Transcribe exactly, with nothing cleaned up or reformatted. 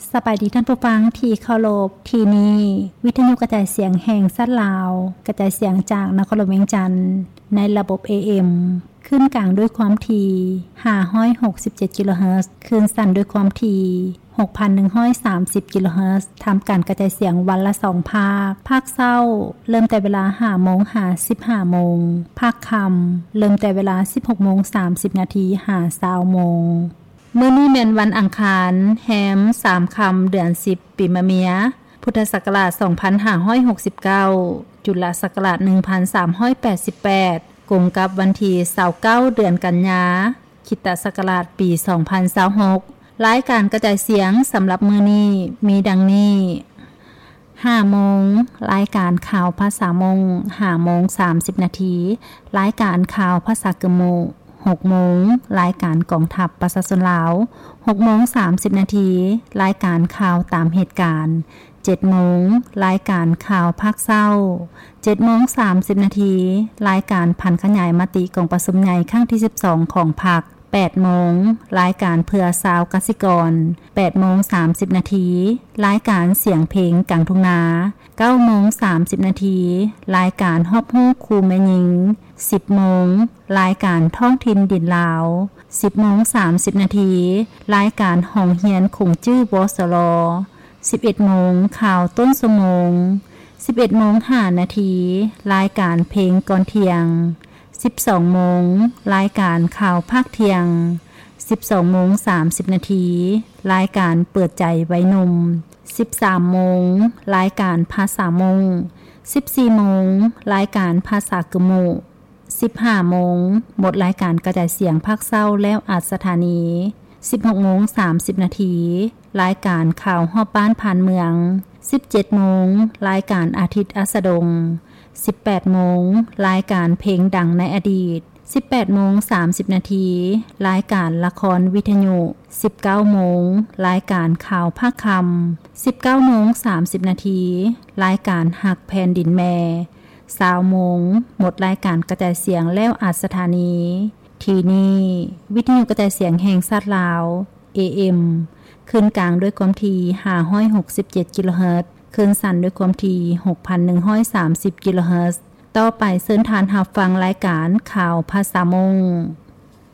สบายดีท่านผู้ฟังที่เคารพที่นี่วิทยุกระจายเสียงแห่งชาติลาวกระจายเสียงจากนครหลวงเวียงจันทน์ในระบบ เอ เอ็ม ขึ้นกลางด้วยความถี่ห้าร้อยหกสิบเจ็ดกิโลเฮิรตซ์คลื่นสั้นด้วยความถี่ หกพันหนึ่งร้อยสามสิบกิโลเฮิรตซ์ทำการกระจายเสียงวันละสองภาคภาคเช้าเริ่มแต่เวลา ห้าโมง ห้าสิบห้า โมงภาคค่ำเริ่มแต่เวลา สิบหกโมงสามสิบ นาที หา ยี่สิบ โมงมื้อนี้แม่นวันอังคารแฮมสามค่ำเดือนสิบปีมะเมียพุทธศักราชสองพันห้าร้อยหกสิบเก้าจุลศักราชหนึ่งพันสามร้อยแปดสิบแปดกงกับวันที่ยี่สิบเก้าเดือนกันยาคริสตศักราชปีสองพันยี่สิบหกรายการกระจายเสียงสำหรับมื้อนี้มีดังนี้ห้าโมงรายการข่าวภาษามง ห้าโมงสามสิบ นาทีรายการข่าวภาษากะโมหกโมงรายการกองทัพประชาชนลาว หกโมงสามสิบ นาทีรายการข่าวตามเหตุการณ์เจ็ดโมงรายการข่าวภาคเช้า เจ็ดโมงสามสิบ นาทีรายการพันขยายมติกองประชุมใหญ่ครั้งที่สิบสองของพรรคแปดโมงรายการเพื่อชาวกสิกร แปดโมงสามสิบ นาทีรายการเสียงเพลงกลางทุ่งนา เก้าโมงสามสิบ นาทีรายการฮอบฮู้ครูแม่หญิง สิบโมงรายการท้องถิ่นดินลาว สิบโมงสามสิบ นาทีรายการห้องเรียนคงจื้อบสรสิบเอ็ดโมงข่าวต้นชั่วโมง สิบเอ็ดโมงห้า นาทีรายการเพลงก่อนเที่ยง สิบสองโมงรายการข่าวภาคเที่ยง สิบสองโมงสามสิบ นาทีรายการเปิดใจไว้หนุ่ม สิบสามโมงรายการภาษามง สิบสี่โมงรายการภาษากะโมสิบห้าโมงหมดรายการกระจายเสียงภาคเช้าแล้วอัดสถานี สิบหกโมงสามสิบ นาทีรายการข่าวฮอบบ้านผ่านเมือง สิบเจ็ดโมงรายการอาทิตย์อัสดง สิบแปดโมงรายการเพลงดังในอดีต สิบแปดโมงสามสิบ นาทีรายการละครวิทยุ สิบเก้าโมงรายการข่าวภาคค่ำ สิบเก้าโมงสามสิบ นาทีรายการหักแผ่นดินแม่สามโมงหมดรายการกระจายเสียงแล้วอัดสถานีทีนี้วิทยุกระจายเสียงแห่งชาติลาว เอ เอ็ม ขึ้นกลางด้วยความถี่ห้าร้อยหกสิบเจ็ดกิโลเฮิรตซ์คลื่นสั้นด้วยความถี่ หกพันหนึ่งร้อยสามสิบกิโลเฮิรตซ์ต่อไปเชิญทานรับฟังรายการข่าวภาษามง